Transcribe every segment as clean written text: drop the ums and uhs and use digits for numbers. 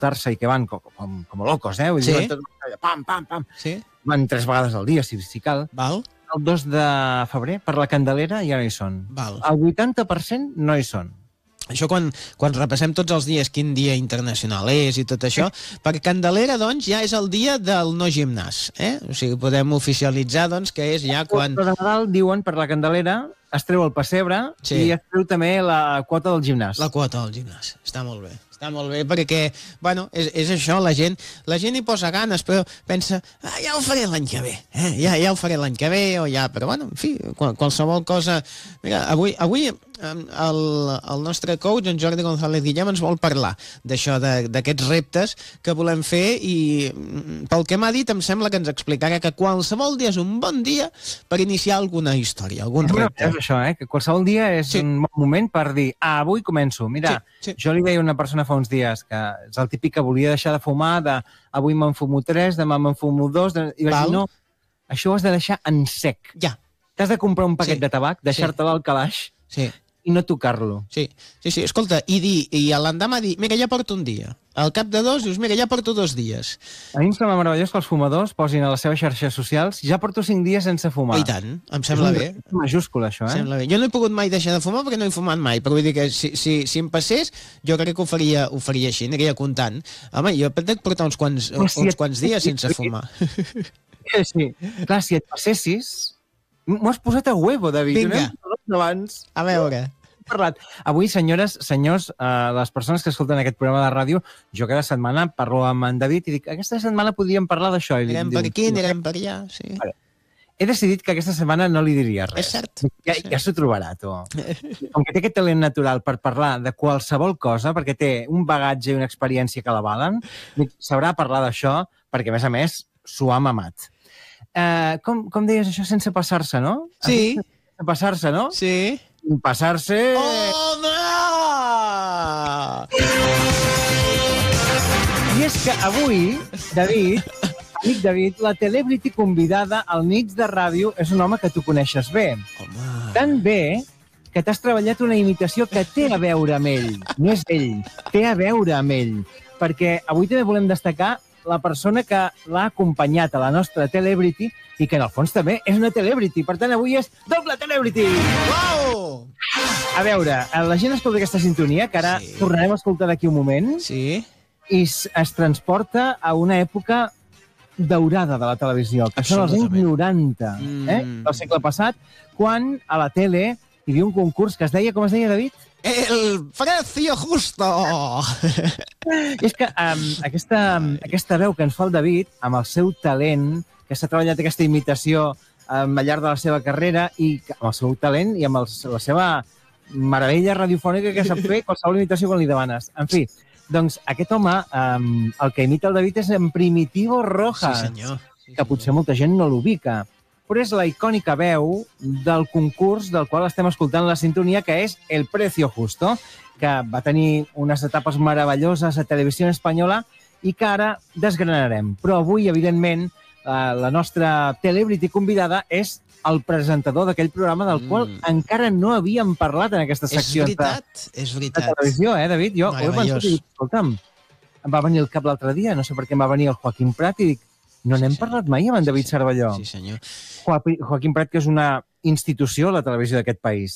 i que van com locos, vull dir, pam, pam, pam. Van 3 vegades al dia, si cal. El 2 de febrer, per la Candelera, ja no hi són. El 80% no hi són. Això quan repassem tots els dies quin dia internacional és i tot això, per Candelera, doncs, ja és el dia del no gimnàs, O sigui, podem oficialitzar, doncs, que és ja quan... De Nadal, diuen, per la Candelera, es treu el pessebre i es treu també la quota del gimnàs. La quota del gimnàs, està molt bé. Està molt bé, perquè, bueno, és això, la gent hi posa ganes, però pensa, ja ho faré l'any que ve, ja ho faré l'any que ve, però bueno, en fi, qualsevol cosa... Mira, avui el nostre coach, en Jordi González Guillem, ens vol parlar d'això, d'aquests reptes que volem fer, i pel que m'ha dit em sembla que ens explicarà que qualsevol dia és un bon dia per iniciar alguna història, algun repte. És això, que qualsevol dia és un bon moment per dir, avui començo. Mira, jo li deia a una persona fa uns dies que és el típic que volia deixar de fumar, avui me'n fumo 3, demà me'n fumo 2, i vaig dir, no, això ho has de deixar en sec. Ja. T'has de comprar un paquet de tabac, deixar-te'l al calaix i no tocar-lo. Sí, escolta, i l'endemà dir, mira, ja porto un dia. Al cap de 2 dius, mira, ja porto 2 dies. A mi em sembla meravellós que els fumadors posin a les seves xarxes socials, ja porto 5 dies sense fumar. I tant, em sembla bé. És majúscul, això, Sembla bé. Jo no he pogut mai deixar de fumar perquè no he fumat mai, però vull dir que si em passés, jo crec que ho faria així, aniria comptant. Home, jo crec portar uns quants dies sense fumar. Sí, clar, si et passessis... M'ho has posat a huevo, David. Vinga, a veure. Avui, senyores, senyors, les persones que escolten aquest programa de ràdio, jo cada setmana parlo amb en David i dic, aquesta setmana podríem parlar d'això. Anirem per aquí, anirem per allà, sí. He decidit que aquesta setmana no li diria res. És cert. Ja s'ho trobarà, tu. Com que té aquest talent natural per parlar de qualsevol cosa, perquè té un bagatge i una experiència que l'avalen, sabrà parlar d'això, perquè, a més, s'ho ha mamat. Com deies això, sense passar-se, no? Sí. Sense passar-se, no? Sí. Passar-se... Home! I és que avui, amic David, la celebrity convidada al Nits de Ràdio és un home que tu coneixes bé. Home! Tan bé que t'has treballat una imitació que té a veure amb ell. No és ell, té a veure amb ell. Perquè avui també volem destacar la persona que l'ha acompanyat a la nostra celebrity i que en el fons també és una celebrity. Per tant, avui és doble celebrity! Uau! A veure, la gent escolta aquesta sintonia, que ara tornarem a escoltar d'aquí un moment, i es transporta a una època daurada de la televisió, que són els anys 90, del segle passat, quan a la tele hi havia un concurs que es deia, com es deia, David? El precio justo! I és que aquesta veu que ens fa el David, amb el seu talent, que s'ha treballat aquesta imitació al llarg de la seva carrera, i amb el seu talent i amb la seva meravella radiofònica que sap fer qualsevol imitació quan li demanes. En fi, doncs aquest home, el que imita el David és en Primitivo Rojas, que potser molta gent no l'ubica, però és la icònica veu del concurs del qual estem escoltant la sintonia, que és El Precio Justo, que va tenir unes etapes meravelloses a Televisió Espanyola i que ara desgranarem. Però avui, evidentment, la nostra celebrity convidada és el presentador d'aquell programa del qual encara no havíem parlat en aquesta secció és veritat. de televisió, David? Jo ho he pensat i dic, escolta'm, em va venir al cap l'altre dia, no sé per què em va venir el Joaquim Prat i dic, no n'hem parlat mai amb en David Cervelló. Sí, senyor. Joaquim Prat, que és una institució a la televisió d'aquest país.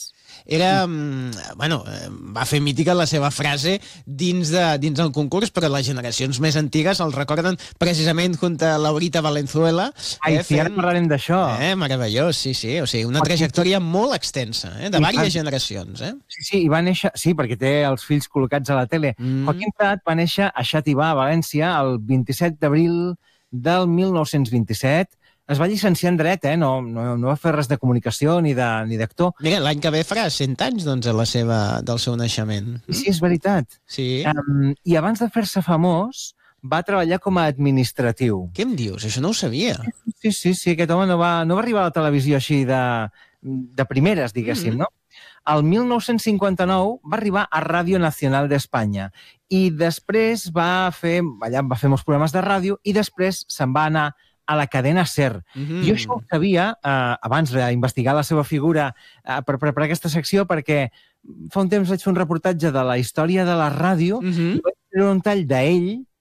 Va fer mítica la seva frase dins del concurs, però les generacions més antigues el recorden precisament contra Laurita Valenzuela. Ai, sí, ara parlarem d'això. Meravellós, sí. O sigui, una trajectòria molt extensa, de diverses generacions. Sí, i va néixer... Sí, perquè té els fills col·locats a la tele. Joaquim Prat va néixer a Xàtiva, a València, el 27 d'abril del 1927. Es va llicenciar en dret, no va fer res de comunicació ni d'actor. Mira, l'any que ve farà 100 anys, doncs, del seu naixement. Sí, és veritat. Sí. I abans de fer-se famós, va treballar com a administratiu. Què em dius? Això no ho sabia. Sí, aquest home no va arribar a la televisió així de primeres, diguéssim, no? El 1959 va arribar a Ràdio Nacional d'Espanya i després va fer molts programes de ràdio i després se'n va anar a la cadena SER. Jo això ho sabia abans d'investigar la seva figura per preparar aquesta secció, perquè fa un temps vaig fer un reportatge de la història de la ràdio i vaig fer un tall d'ell